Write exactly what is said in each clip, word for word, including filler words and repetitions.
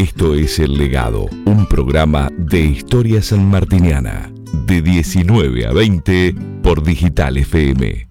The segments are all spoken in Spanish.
Esto es El Legado, un programa de historia sanmartiniana, de diecinueve a veinte por Digital F M.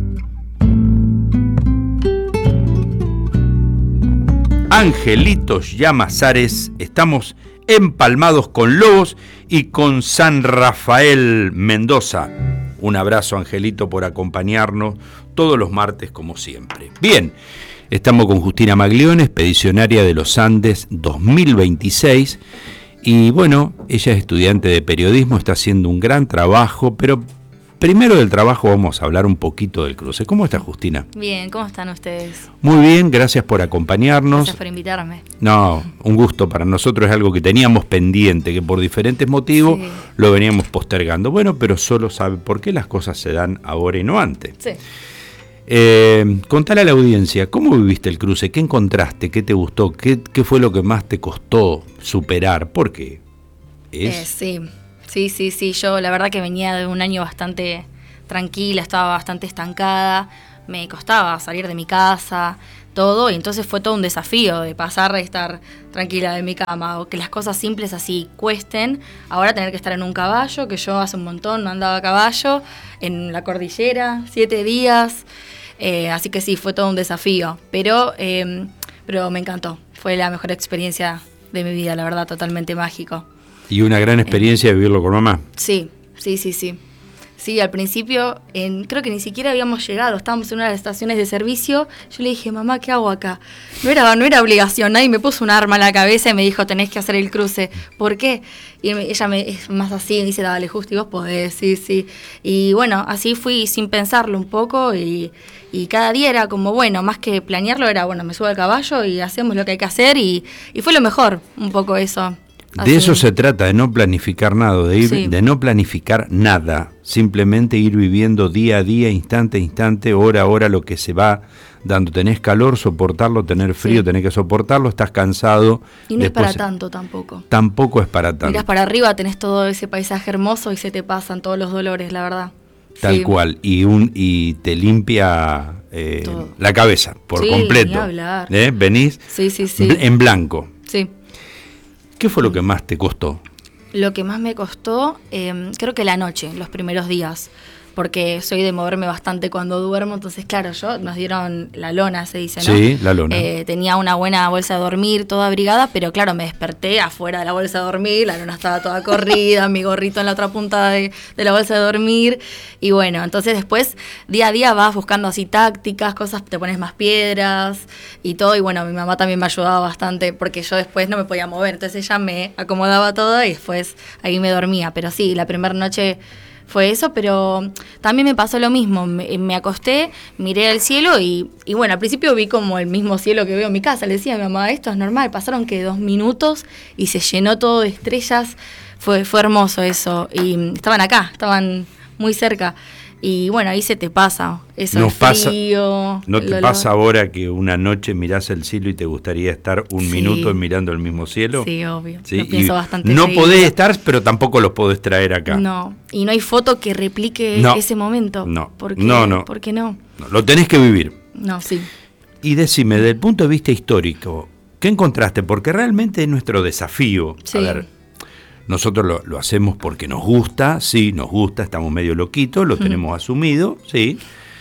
Angelitos Llamazares, estamos empalmados con Lobos y con San Rafael Mendoza. Un abrazo, Angelito, por acompañarnos todos los martes como siempre. Bien, estamos con Justina Maglione, expedicionaria de los Andes dos mil veintiséis, y bueno, ella es estudiante de periodismo, está haciendo un gran trabajo, pero primero del trabajo vamos a hablar un poquito del cruce. ¿Cómo está, Justina? Bien, ¿cómo están ustedes? Muy bien, gracias por acompañarnos. Gracias por invitarme. No, un gusto para nosotros, es algo que teníamos pendiente, que por diferentes motivos sí. lo veníamos postergando. Bueno, pero solo sabe por qué las cosas se dan ahora y no antes. Sí. Eh, contale a la audiencia, ¿cómo viviste el cruce? ¿Qué encontraste? ¿Qué te gustó? ¿Qué, qué fue lo que más te costó superar? ¿Por qué? ¿Es? Eh, sí, sí, sí, sí. Yo la verdad que venía de un año bastante tranquila, estaba bastante estancada, me costaba salir de mi casa, todo, y entonces fue todo un desafío de pasar de estar tranquila de mi cama, o que las cosas simples así cuesten, ahora tener que estar en un caballo, que yo hace un montón no andaba a caballo, en la cordillera, siete días, eh, así que sí, fue todo un desafío, pero, eh, pero me encantó, fue la mejor experiencia de mi vida, la verdad, totalmente mágico. ¿Y una gran experiencia eh, de vivirlo con mamá? Sí, sí, sí, sí. Sí, al principio, en, creo que ni siquiera habíamos llegado, estábamos en una de las estaciones de servicio, yo le dije, mamá, ¿qué hago acá? No era, no era obligación, nadie me puso un arma en la cabeza y me dijo, tenés que hacer el cruce. ¿Por qué? Y ella me, es más así, me dice, dale, Justi, vos podés, sí, sí. Y bueno, así fui sin pensarlo un poco y, y cada día era como, bueno, más que planearlo, era, bueno, me subo al caballo y hacemos lo que hay que hacer y, y fue lo mejor, un poco eso. Así. De eso se trata, de no planificar nada, de ir, sí. de no planificar nada, simplemente ir viviendo día a día, instante a instante, hora a hora, lo que se va dando. Tenés calor, soportarlo, tener frío, sí. tenés que soportarlo, estás cansado. Y no después, es para tanto tampoco. Tampoco es para tanto. Mirás para arriba, tenés todo ese paisaje hermoso y se te pasan todos los dolores, la verdad. Tal sí. cual, y un y te limpia eh, la cabeza por sí, completo. Ni hablar. ¿Eh? Venís sí, sí, sí. en blanco. Sí. ¿Qué fue lo que más te costó? Lo que más me costó, eh, creo que la noche, los primeros días, porque soy de moverme bastante cuando duermo, entonces claro, yo nos dieron la lona, se dice, ¿no? Sí, la lona. Eh, tenía una buena bolsa de dormir, toda abrigada, pero claro, me desperté afuera de la bolsa de dormir, la lona estaba toda corrida, mi gorrito en la otra punta de, de la bolsa de dormir, y bueno, entonces después, día a día vas buscando así tácticas, cosas, te pones más piedras y todo, y bueno, mi mamá también me ayudaba bastante, porque yo después no me podía mover, entonces ella me acomodaba todo y después ahí me dormía, pero sí, la primera noche fue eso, pero también me pasó lo mismo, me, me acosté, miré al cielo y, y bueno, al principio vi como el mismo cielo que veo en mi casa, le decía a mi mamá, esto es normal, pasaron que dos minutos y se llenó todo de estrellas, fue, fue hermoso eso, y estaban acá, estaban muy cerca, y bueno, ahí se te pasa, eso no es frío. Pasa, ¿No te pasa ahora que una noche mirás el cielo y te gustaría estar un sí. minuto mirando el mismo cielo? Sí, obvio, ¿Sí? lo pienso y bastante no seguido. podés estar, pero tampoco los podés traer acá. No, y no hay foto que replique no. ese momento. No, porque, no, no. ¿Por qué no? no? Lo tenés que vivir. No, sí. Y decime, desde el punto de vista histórico, ¿qué encontraste? Porque realmente es nuestro desafío. Sí. A ver, nosotros lo, lo hacemos porque nos gusta, sí, nos gusta, estamos medio loquitos, lo mm. tenemos asumido, sí,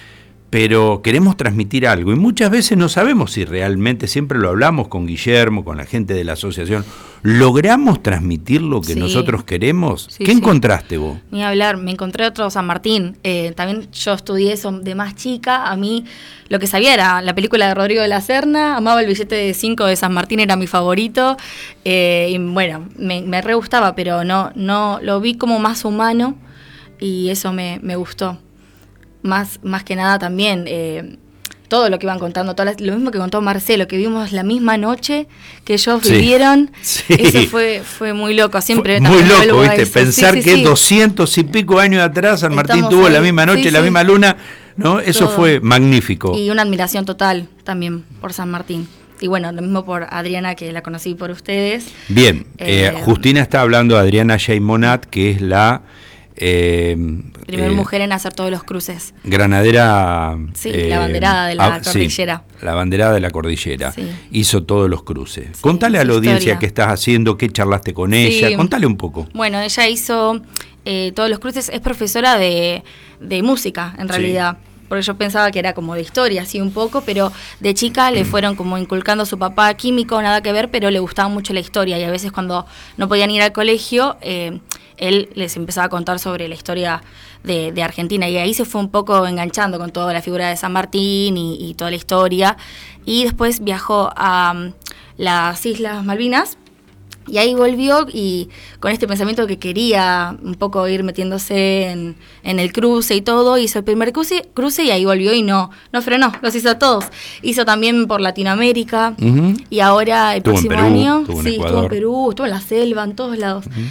pero queremos transmitir algo y muchas veces no sabemos si realmente, siempre lo hablamos con Guillermo, con la gente de la asociación, ¿logramos transmitir lo que sí. nosotros queremos? Sí, ¿Qué sí. encontraste vos? Ni hablar, me encontré otro San Martín, eh, también yo estudié eso de más chica, a mí lo que sabía era la película de Rodrigo de la Serna, amaba el billete de cinco de San Martín, era mi favorito, eh, y bueno, me, me re gustaba, pero no, no lo vi como más humano y eso me, me gustó. Más, más que nada también, eh, todo lo que iban contando, todas las, lo mismo que contó Marcelo, que vimos la misma noche que ellos sí, vivieron, sí. eso fue, fue muy loco, siempre. Muy loco, ¿viste? Pensar sí, sí, que sí. doscientos y pico años atrás San Martín Estamos tuvo ahí. la misma noche, sí, la sí. misma luna, ¿no? Eso todo. Fue magnífico. Y una admiración total también por San Martín. Y bueno, lo mismo por Adriana, que la conocí por ustedes. Bien, eh, eh, Justina está hablando de Adriana Jaimonat, que es la Eh, Primer eh, mujer en hacer todos los cruces. Granadera. Sí, eh, la banderada de la ah, cordillera. Sí, la banderada de la cordillera. Sí. Hizo todos los cruces. Sí, Contale a su la audiencia historia. qué estás haciendo, qué charlaste con Sí. ella. Contale un poco. Bueno, ella hizo eh, todos los cruces, es profesora de, de música, en Sí. realidad. Porque yo pensaba que era como de historia, así un poco, pero de chica le fueron como inculcando a su papá químico, nada que ver, pero le gustaba mucho la historia. Y a veces cuando no podían ir al colegio, eh, él les empezaba a contar sobre la historia de, de Argentina. Y ahí se fue un poco enganchando con toda la figura de San Martín y, y toda la historia. Y después viajó a um, las Islas Malvinas. Y ahí volvió y con este pensamiento que quería un poco ir metiéndose en, en el cruce y todo, hizo el primer cruce, cruce y ahí volvió y no, no frenó, los hizo todos. Hizo también por Latinoamérica Uh-huh. y ahora el Estuvo en próximo Perú, año, estuvo en sí, estuvo Ecuador. en Perú, estuvo en la selva, en todos lados. Uh-huh.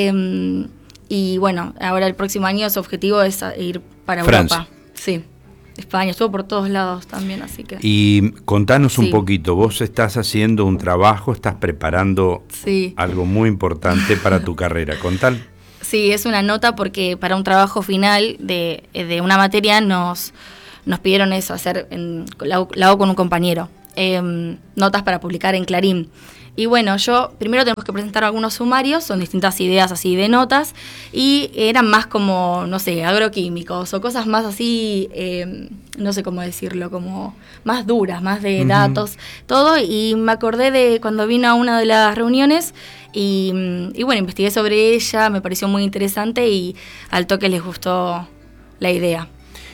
Eh, y bueno, ahora el próximo año su objetivo es a- ir para Francia. Europa. Sí, España, estuvo por todos lados también, así que... Y contanos un Sí. poquito, vos estás haciendo un trabajo, estás preparando Sí. algo muy importante para tu carrera. Contal. Sí, es una nota porque para un trabajo final de, de una materia nos, nos pidieron eso, hacer, en, la, hago- la hago con un compañero, eh, notas para publicar en Clarín. Y bueno, yo primero tenemos que presentar algunos sumarios, son distintas ideas así de notas, y eran más como, no sé, agroquímicos o cosas más así, eh, no sé cómo decirlo, como más duras, más de Ujú. datos, todo, y me acordé de cuando vino a una de las reuniones, y, y bueno, investigué sobre ella, me pareció muy interesante y al toque les gustó la idea.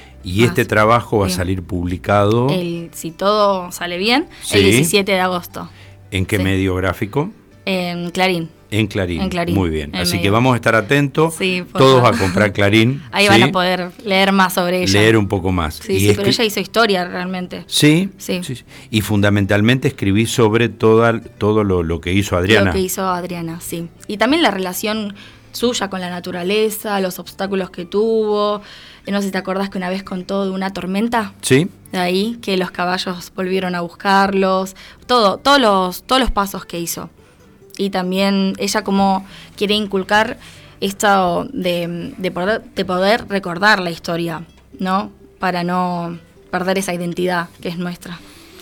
Y este Ah, trabajo va a bien. salir publicado El, si todo sale bien, Sí. el diecisiete de agosto, ¿en qué sí. medio gráfico? en Clarín. En Clarín. En Clarín, Muy bien. en Así medio. que vamos a estar atentos Sí, por todos favor. a comprar Clarín. Ahí ¿sí? van a poder leer más sobre ella. leer un poco más. Sí, Y sí, pero escri- ella hizo historia realmente. ¿Sí? Sí. sí. Y fundamentalmente escribí sobre toda, todo lo, lo que hizo Adriana. Lo que hizo Adriana, sí. Y también la relación suya con la naturaleza, los obstáculos que tuvo. Eh, No sé si te acordás que una vez contó de una tormenta ¿Sí? de ahí, que los caballos volvieron a buscarlos, todo, todos los, todos los pasos que hizo. Y también ella como quiere inculcar esto de, de, poder, de poder recordar la historia, ¿no? Para no perder esa identidad que es nuestra.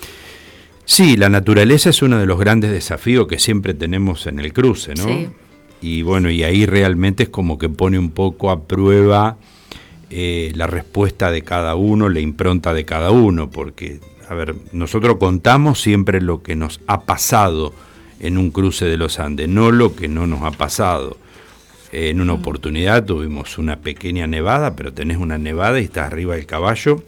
Sí, la naturaleza es uno de los grandes desafíos que siempre tenemos en el cruce, ¿no? Sí. Y bueno, y ahí realmente es como que pone un poco a prueba eh, la respuesta de cada uno, la impronta de cada uno, porque, a ver, nosotros contamos siempre lo que nos ha pasado en un cruce de los Andes, no lo que no nos ha pasado. Eh, en una Mm. oportunidad tuvimos una pequeña nevada, pero tenés una nevada y estás arriba del caballo.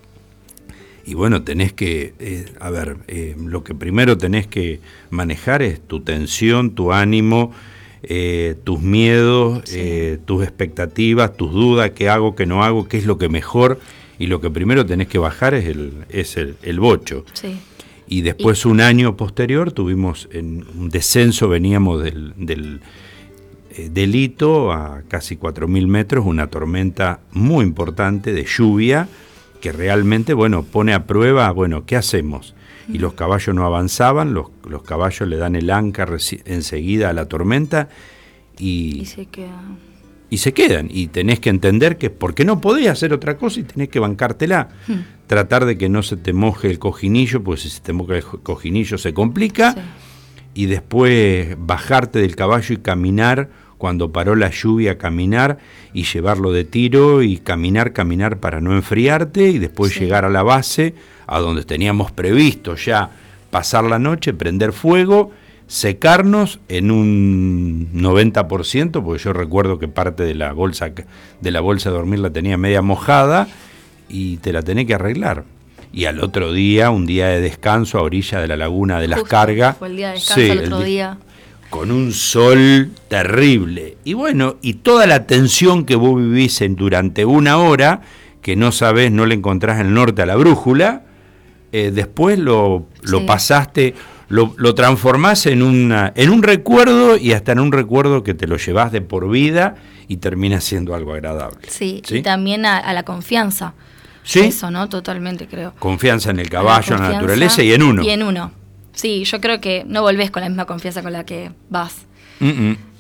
Y bueno, tenés que, eh, a ver, eh, lo que primero tenés que manejar es tu tensión, tu ánimo, eh, tus miedos, Sí. eh, tus expectativas, tus dudas, qué hago, qué no hago, qué es lo que mejor. Y lo que primero tenés que bajar es el, es el, el bocho. Sí. Y después, un año posterior, tuvimos en un descenso, veníamos del, del eh, delito a casi cuatro mil metros, una tormenta muy importante de lluvia, que realmente, bueno, pone a prueba, bueno, ¿qué hacemos? Y los caballos no avanzaban, los, los caballos le dan el anca reci- enseguida a la tormenta y, Y se queda... y se quedan. Y tenés que entender que porque no podés hacer otra cosa y tenés que bancártela. Hmm. Tratar de que no se te moje el cojinillo, pues si se te moja el jo- cojinillo se complica. Sí. Y después bajarte del caballo y caminar, cuando paró la lluvia, caminar y llevarlo de tiro y caminar, caminar para no enfriarte y después Sí. llegar a la base, a donde teníamos previsto ya pasar la noche, prender fuego, secarnos en un noventa por ciento, porque yo recuerdo que parte de la bolsa de la bolsa de dormir la tenía media mojada y te la tenés que arreglar. Y al otro día, un día de descanso a orilla de la laguna de las Justo, Cargas. fue el día de descanso, Sí, el el otro di- día. con un sol terrible. Y bueno, y toda la tensión que vos vivís en, durante una hora, que no sabés, no le encontrás el norte a la brújula, eh, después lo, lo Sí. pasaste, lo, lo transformás en, una, en un recuerdo y hasta en un recuerdo que te lo llevás de por vida y termina siendo algo agradable. Sí, ¿Sí? y también a, a la confianza. ¿Sí? Eso, ¿no? Totalmente, creo. Confianza en el caballo, en la confianza naturaleza y en uno. Y en uno. Sí, yo creo que no volvés con la misma confianza con la que vas. Mm, mm.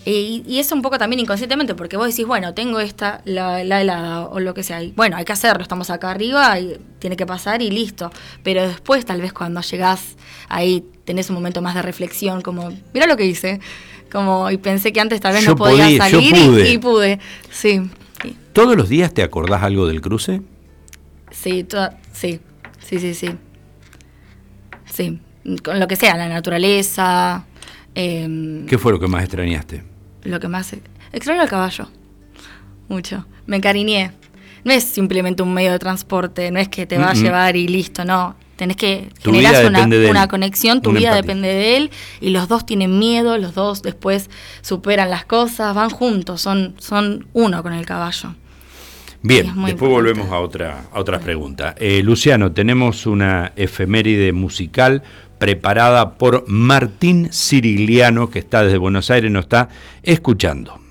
Y, y eso un poco también inconscientemente, porque vos decís, bueno, tengo esta, la, la helada o lo que sea. Y bueno, hay que hacerlo, estamos acá arriba y tiene que pasar y listo. Pero después, tal vez cuando llegás ahí, tenés un momento más de reflexión, como, mirá lo que hice. Como, y pensé que antes tal vez yo no podía podí, salir yo pude. Y, y pude. Sí. sí. ¿Todos los días te acordás algo del cruce? Sí, toda, sí, sí, sí, sí. Sí, con lo que sea, la naturaleza. Eh, ¿Qué fue lo que más extrañaste? Lo que más... Extraño el caballo. Mucho. Me encariñé. No es simplemente un medio de transporte, no es que te va a Mm-mm. llevar y listo, no. Tenés que Tu vida generar una, depende de él. una conexión, tu Una vida empatía. depende de él, y los dos tienen miedo, los dos después superan las cosas, van juntos, son, son uno con el caballo. Bien, Sí, es muy después importante. volvemos a otra, a otra pregunta. Eh, Luciano, tenemos una efeméride musical preparada por Martín Cirigliano, que está desde Buenos Aires, nos está escuchando.